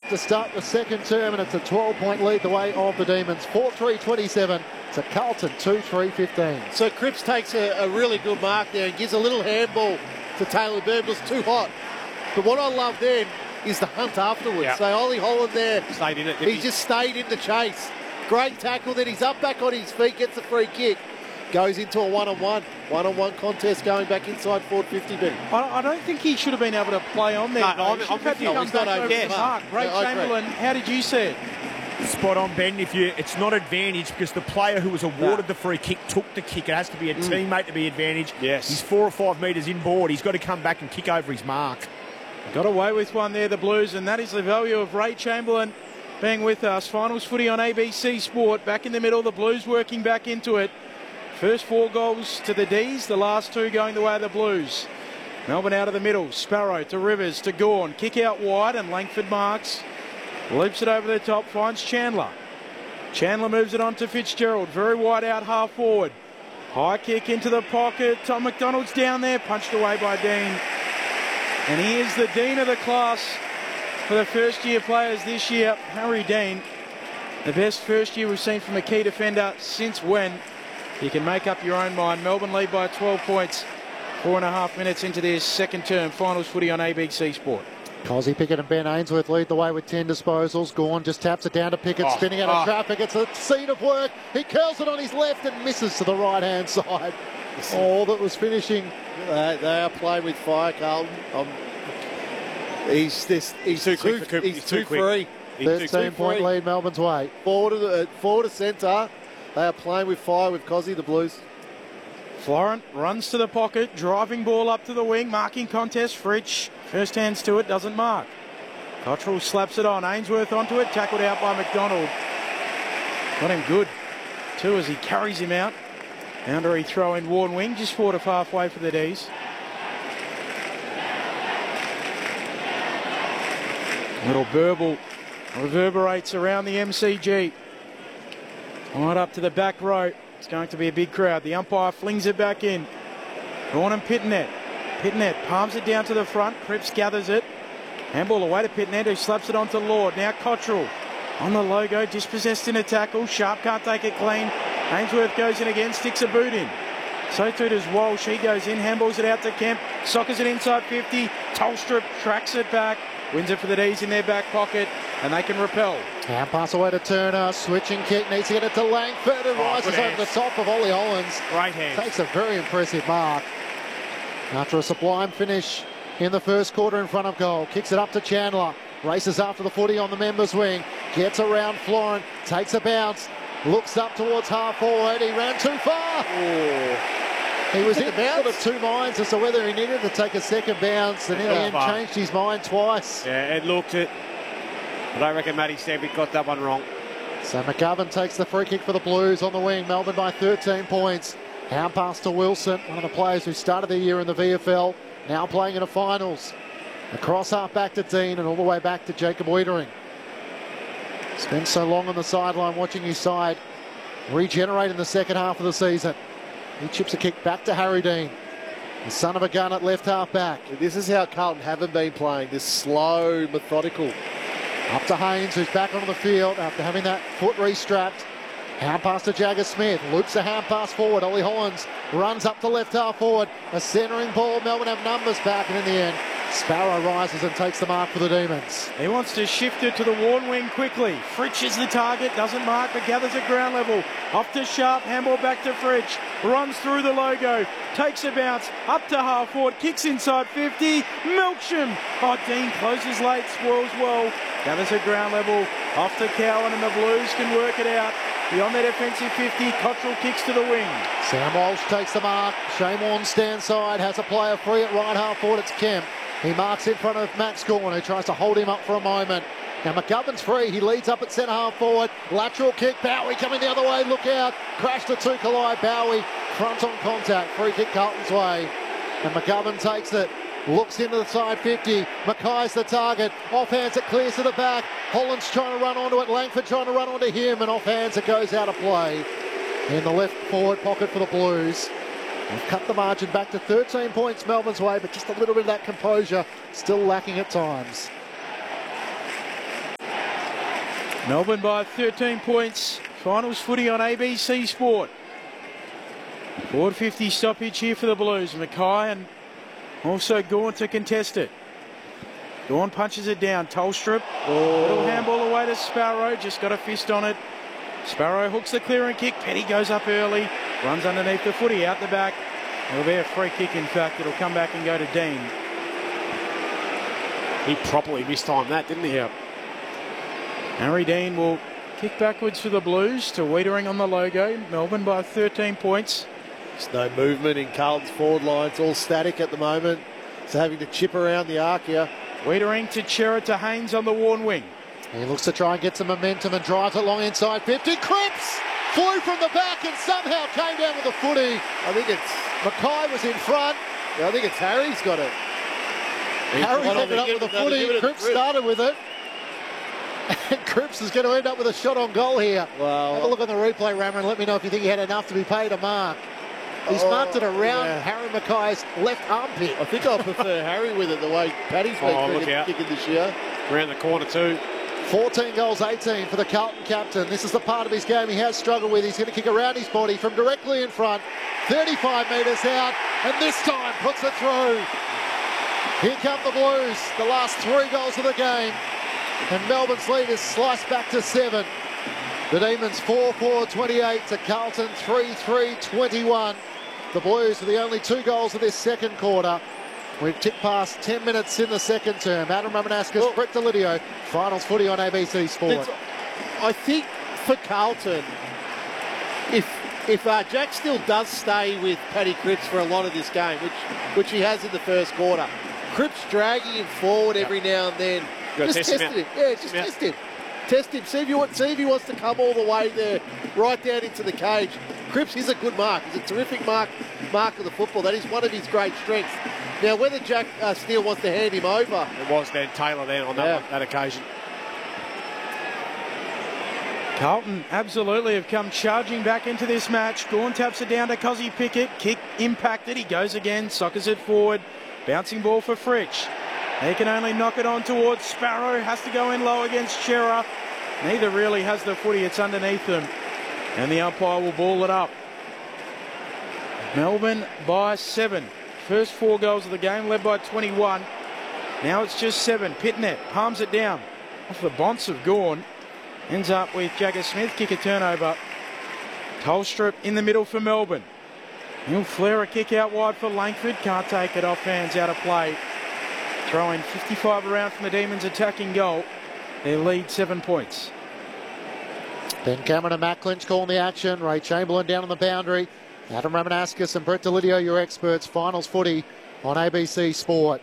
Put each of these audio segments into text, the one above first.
to start the second term, and it's a 12-point lead the way of the Demons. 4-3-27 to Carlton 2-3-15. So Cripps takes a really good mark there and gives a little handball to Taylor Bird. It was too hot. But what I love then is the hunt afterwards. Yep. So Ollie Holland there, Stayed in it. he just stayed in the chase. Great tackle, then he's up back on his feet, gets the free kick. Goes into a one-on-one contest going back inside forward 50. I don't think he should have been able to play on there. No, though. I'm with you. Come He's not back over over the the mark. mark. Ray Yeah, I agree. Chamberlain, how did you see it? Spot on, Ben. It's not advantage because the player who was awarded the free kick took the kick. It has to be a teammate to be advantage. Yes. He's 4 or 5 metres inboard. He's got to come back and kick over his mark. Got away with one there, the Blues, and that is the value of Ray Chamberlain being with us. Finals footy on ABC Sport. Back in the middle, the Blues working back into it. First 4 goals to the D's, the last 2 going the way of the Blues. Melbourne out of the middle. Sparrow to Rivers to Gawn. Kick out wide and Langford marks. Loops it over the top, finds Chandler. Chandler moves it on to Fitzgerald. Very wide out, half forward. High kick into the pocket. Tom McDonald's down there, punched away by Dean. And he is the Dean of the class for the first-year players this year, Harry Dean. The best first year we've seen from a key defender since when? You can make up your own mind. Melbourne lead by 12 points. 4.5 minutes into their second term. Finals footy on ABC Sport. Cozzy Pickett and Ben Ainsworth lead the way with 10 disposals. Gawn just taps it down to Pickett, spinning out of traffic. It's a seat of work. He curls it on his left and misses to the right-hand side. All that was finishing. They are playing with fire, Carlton. He's too quick for Cooper. He's too quick. free. 13-point lead Melbourne's way. Forward to centre. They are playing with fire with Cozzy, the Blues. Florent runs to the pocket, driving ball up to the wing, marking contest. Fritsch first hands to it, doesn't mark. Cottrell slaps it on, Ainsworth onto it, tackled out by McDonald. Got him good too as he carries him out. Boundary throw in Warren wing, just forward of halfway for the D's. Little burble reverberates around the MCG. Right up to the back row. It's going to be a big crowd. The umpire flings it back in. Gawn and Pittonet. Pittonet palms it down to the front. Cripps gathers it. Handball away to Pittonet, who slaps it onto Lord. Now Cottrell on the logo, dispossessed in a tackle. Sharp can't take it clean. Ainsworth goes in again, sticks a boot in. So too does Walsh. He goes in, handballs it out to Kemp. Sockers it inside 50. Tolstrup tracks it back. Wins it for the D's in their back pocket, and they can repel. Hand pass away to Turner. Switching kick. Needs to get it to Langford, who rises over the top of Ollie Hollands. Great hands. Takes a very impressive mark. After a sublime finish in the first quarter in front of goal. Kicks it up to Chandler. Races after the footy on the members' wing. Gets around Florent. Takes a bounce. Looks up towards half forward. He ran too far. He was in sort of 2 minds as to whether he needed to take a second bounce, and in the end changed his mind twice. Yeah, it looked it. But I reckon Matty Stanvick got that one wrong. So McGovern takes the free kick for the Blues on the wing. Melbourne by 13 points. Hand pass to Wilson, one of the players who started the year in the VFL, now playing in the finals. Across half back to Dean and all the way back to Jacob Wiedering. Spent so long on the sideline watching his side regenerate in the second half of the season. He chips a kick back to Harry Dean, the son of a gun at left half back. This is how Carlton haven't been playing, this slow, methodical. Up to Haynes, who's back onto the field after having that foot restrapped. Hand pass to Jagger Smith, loops a hand pass forward. Ollie Hollands runs up to left half forward. A centering ball, Melbourne have numbers back, and in the end, Sparrow rises and takes the mark for the Demons. He wants to shift it to the Warren wing quickly. Fritsch is the target, doesn't mark, but gathers at ground level. Off to Sharp, handball back to Fritsch. Runs through the logo, takes a bounce, up to half forward, kicks inside 50. Milksham. Oh, Dean closes late, spoils well. Gathers at ground level, off to Cowan, and the Blues can work it out. Beyond their defensive 50, Cottrell kicks to the wing. Sam Walsh takes the mark. Shane Warne stands side, has a player free at right half forward. It's Kemp. He marks in front of Max Gawn, who tries to hold him up for a moment. Now McGovern's free. He leads up at centre half forward. Lateral kick. Bowie coming the other way. Look out. Crash to Tukalai. Bowie front on contact. Free kick Carlton's way. And McGovern takes it. Looks into the side 50. Mackay's the target. Off hands it clears to the back. Holland's trying to run onto it. Langford trying to run onto him. And off hands it goes out of play. In the left forward pocket for the Blues. They've cut the margin back to 13 points Melbourne's way, but just a little bit of that composure still lacking at times. Melbourne by 13 points. Finals footy on ABC Sport. 4:50 stoppage here for the Blues. Mackay and also Gawn to contest it. Gawn punches it down. Tolstrup. Little handball away to Sparrow. Just got a fist on it. Sparrow hooks the clearing kick. Petty goes up early. Runs underneath the footy out the back. It'll be a free kick, in fact. It'll come back and go to Dean. He properly mistimed that, didn't he? Yep. Harry Dean will kick backwards for the Blues to Wiedering on the logo. Melbourne by 13 points. There's no movement in Carlton's forward line. It's all static at the moment. So having to chip around the arc here. Wiedering to Chera to Haynes on the worn wing. He looks to try and get some momentum and drives it long inside 50. Cripps flew from the back and somehow came down with the footy. I think it's Mackay was in front. I think it's Harry's got it. Harry ended up with the footy. Cripps started with it. And Cripps is going to end up with a shot on goal here. Well, have a look on the replay, Rammer, and let me know if you think he had enough to be paid a mark. He's marked it around Harry Mackay's left armpit. I think I prefer Harry with it the way Paddy's been kicking this year. Around the corner too. 14 goals, 18 for the Carlton captain. This is the part of his game he has struggled with. He's going to kick around his body from directly in front. 35 metres out, and this time puts it through. Here come the Blues, the last 3 goals of the game. And Melbourne's lead is sliced back to 7. The Demons 4-4-28 to Carlton 3-3-21. The Blues are the only 2 goals of this second quarter. We've ticked past 10 minutes in the second term. Adam Ramanauskas, Brett Delidio, finals footy on ABC Sport. I think for Carlton, if Jack still does stay with Paddy Cripps for a lot of this game, which he has in the first quarter, Cripps dragging him forward every now and then. Just test him. Yeah, just test him. Test him. See if he wants to come all the way there, right down into the cage. Cripps is a good mark. He's a terrific mark of the football. That is one of his great strengths. Now, whether Jack Steele wants to hand him over. It was Dan Taylor there on that occasion. Carlton absolutely have come charging back into this match. Gawn taps it down to Cozzy Pickett. Kick impacted. He goes again, soccers it forward. Bouncing ball for Fritsch. He can only knock it on towards Sparrow. Has to go in low against Chera. Neither really has the footy. It's underneath them. And the umpire will ball it up. Melbourne by 7. First 4 goals of the game, led by 21. Now it's just 7. Pitnet palms it down off the bonce of Gawn. Ends up with Jagger Smith. Kick a turnover. Tolstrup in the middle for Melbourne. He'll flare a kick out wide for Langford. Can't take it off hands, out of play. Throwing 55 around from the Demons attacking goal. Their lead 7 points. Ben Cameron and Matt Clinch calling the action. Ray Chamberlain down on the boundary. Adam Ramanauskas and Brett Delidio, your experts. Finals footy on ABC Sport.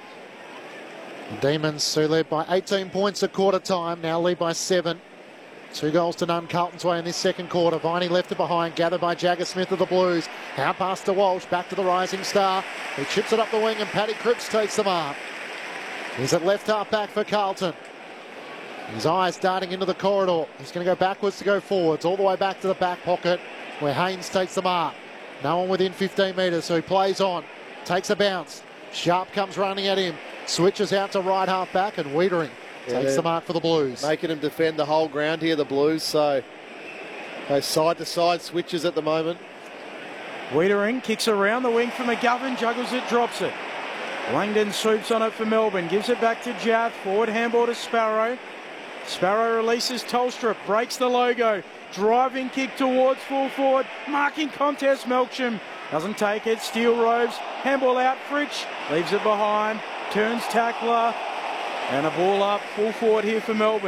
The Demons, who led by 18 points at quarter time, now lead by 7. 2 goals to none Carlton's way in this second quarter. Viney left it behind, gathered by Jagger Smith of the Blues. Now pass to Walsh, back to the rising star. He chips it up the wing and Paddy Cripps takes the mark. He's at left half back for Carlton. His eyes darting into the corridor. He's going to go backwards to go forwards, all the way back to the back pocket where Haynes takes the mark. No one within 15 metres, so he plays on. Takes a bounce. Sharp comes running at him. Switches out to right half back and Wiedering takes the mark for the Blues. Making him defend the whole ground here, the Blues. So those side-to-side switches at the moment. Wiedering kicks around the wing for McGovern. Juggles it, drops it. Langdon swoops on it for Melbourne. Gives it back to Jath. Forward handball to Sparrow. Sparrow releases Tolstrup. Breaks the logo. Driving kick towards full forward. Marking contest. Melksham doesn't take it. Steele roves. Handball out. Fritsch leaves it behind. Turns tackler. And a ball up. Full forward here for Melbourne.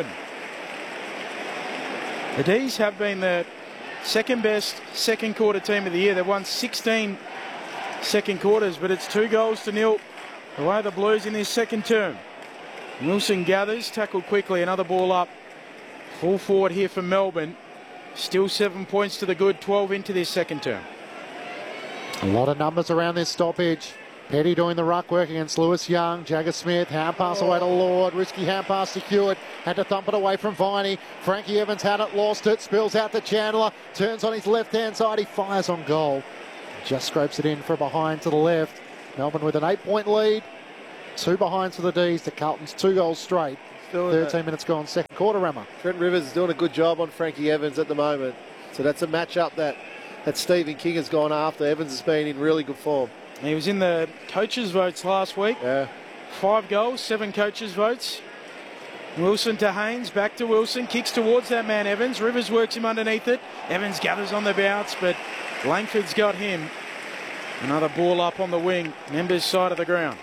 The D's have been the second best second quarter team of the year. They've won 16 second quarters, but it's 2-0 the way the Blues in this second term. Wilson gathers, tackled quickly, another ball up. Full forward here for Melbourne. Still 7 points to the good, 12 into this second term. A lot of numbers around this stoppage. Petty doing the ruck work against Lewis Young. Jagger Smith, hand pass away to Lord. Risky hand pass to Hewitt. Had to thump it away from Viney. Frankie Evans had it, lost it. Spills out to Chandler. Turns on his left-hand side. He fires on goal. Just scrapes it in for a behind to the left. Melbourne with an 8-point lead. 2 behinds for the D's to Carlton's 2 goals straight. 13 minutes gone, second quarter, Rammer. Trent Rivers is doing a good job on Frankie Evans at the moment. So that's a matchup that Stephen King has gone after. Evans has been in really good form. He was in the coaches' votes last week. Yeah. 5 goals, 7 coaches' votes. Wilson to Haynes, back to Wilson, kicks towards that man Evans. Rivers works him underneath it. Evans gathers on the bounce, but Langford's got him. Another ball up on the wing, Members' side of the ground.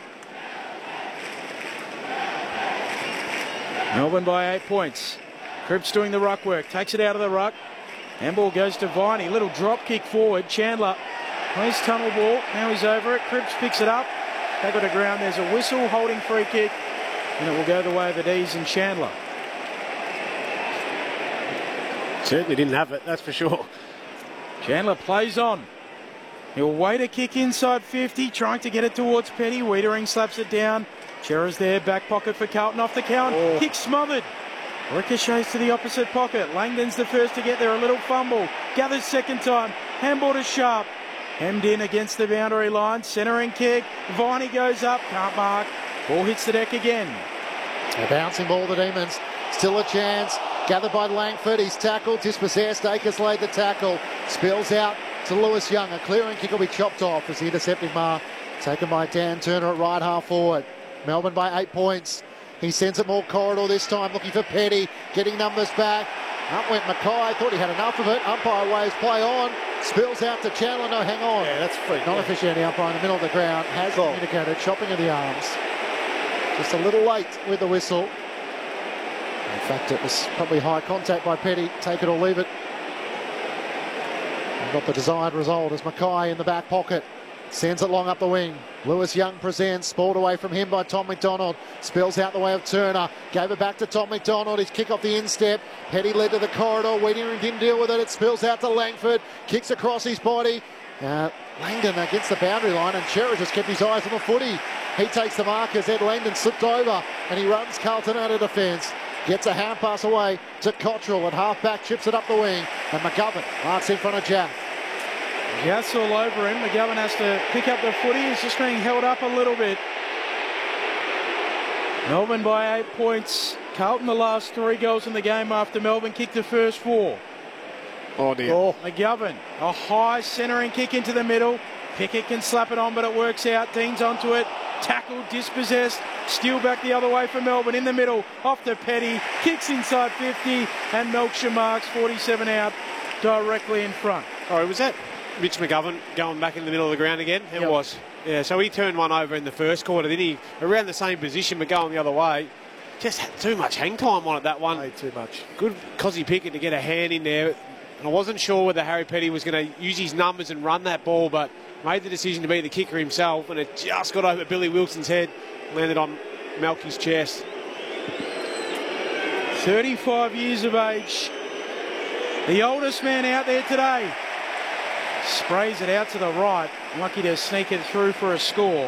Melbourne by 8 points. Cripps doing the ruck work, takes it out of the ruck. Handball goes to Viney, little drop kick forward. Chandler plays tunnel ball, now he's over it. Cripps picks it up, tackle to ground. There's a whistle, holding free kick, and it will go the way of the D's and Chandler. Certainly didn't have it, that's for sure. Chandler plays on. He'll wait a kick inside 50, trying to get it towards Petty. Wiedering slaps it down. Chera's there, back pocket for Carlton, off the count. Oh. Kick smothered. Ricochets to the opposite pocket. Langdon's the first to get there, a little fumble. Gathers second time. Handball to Sharp. Hemmed in against the boundary line. Centering kick. Viney goes up, can't mark. Ball hits the deck again. A bouncing ball, the Demons. Still a chance. Gathered by Langford. He's tackled, dispossessed. Akers laid the tackle. Spills out to Lewis Young. A clearing kick will be chopped off as the intercepting mark taken by Dan Turner at right half forward. Melbourne by 8 points. He sends it more corridor this time, looking for Petty, getting numbers back. Up went Mackay, thought he had enough of it. Umpire waves play on, spills out to Chandler. No, hang on. Yeah, that's free. Non-officiating umpire in the middle of the ground has communicated chopping of the arms. Just a little late with the whistle. In fact, it was probably high contact by Petty. Take it or leave it. And got the desired result as Mackay in the back pocket. Sends it long up the wing. Lewis Young presents, balled away from him by Tom McDonald. Spills out the way of Turner. Gave it back to Tom McDonald. His kick off the instep. Petty led to the corridor. Wiedering didn't deal with it. It spills out to Langford. Kicks across his body. Langdon against the boundary line, and Chera just kept his eyes on the footy. He takes the mark as Ed Langdon slipped over, and he runs Carlton out of defence. Gets a hand pass away to Cottrell at half-back, chips it up the wing, and McGovern marks in front of Jack. Yes, all over him. McGovern has to pick up the footy. He's just being held up a little bit. Melbourne by 8 points. Carlton the last 3 goals in the game after Melbourne kicked the first 4. Oh dear. Oh. McGovern, a high centering kick into the middle. Pickett can slap it on, but it works out. Dean's onto it. Tackled, dispossessed. Steal back the other way for Melbourne in the middle. Off to Petty. Kicks inside 50, and Melksham marks 47 out directly in front. Oh, was that Mitch McGovern going back in the middle of the ground again? It Yep. was. Yeah, so he turned one over in the first quarter. Then he around the same position but going the other way. Just had too much hang time on it, that one. Way too much. Good Cozzy Pickett to get a hand in there. And I wasn't sure whether Harry Petty was going to use his numbers and run that ball, but made the decision to be the kicker himself, and it just got over Billy Wilson's head, landed on Malky's chest. 35 years of age. The oldest man out there today. Sprays it out to the right. Lucky to sneak it through for a score.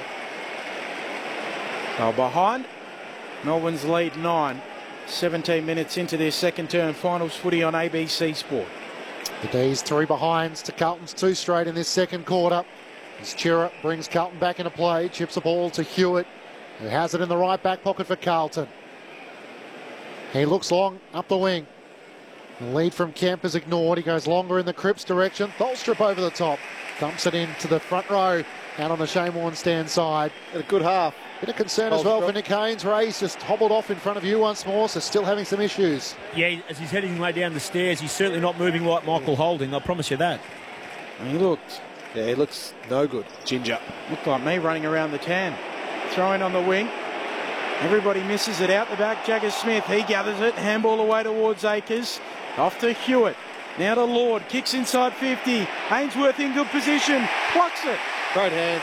So behind. Melbourne's lead 9. 17 minutes into their second term. Finals footy on ABC Sport. The D's 3 behinds to Carlton's 2 straight in this second quarter. As Chera brings Carlton back into play, chips the ball to Hewitt, who has it in the right back pocket for Carlton. He looks long up the wing. The lead from Kemp is ignored. He goes longer in the Cripps direction. Tholstrup over the top. Dumps it into the front row. Out on the Shane Warne stand side. And a good half. Bit of concern as well for Nick Haynes. Ray's just hobbled off in front of you once more, so still having some issues. Yeah, as he's heading way down the stairs, he's certainly not moving like Michael Holding, I promise you that. And he looked. Yeah, he looks no good. Ginger. Looked like me running around the tan. Throwing on the wing. Everybody misses it out the back. Jagger Smith, he gathers it. Handball away towards Akers. Off to Hewitt. Now to Lord. Kicks inside 50. Ainsworth in good position. Plucks it. Great hands.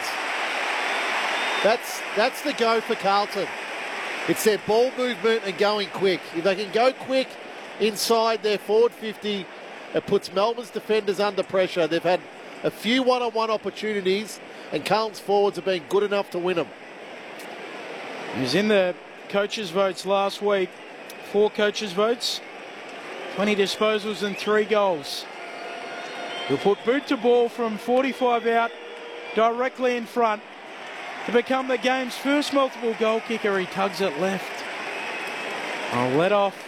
That's the go for Carlton. It's their ball movement and going quick. If they can go quick inside their forward 50, it puts Melbourne's defenders under pressure. They've had a few one-on-one opportunities, and Carlton's forwards have been good enough to win them. He was in the coaches' votes last week. 4 coaches' votes, 20 disposals and 3 goals. He'll put boot to ball from 45 out, directly in front. To become the game's first multiple goal kicker, he tugs it left. I'll let off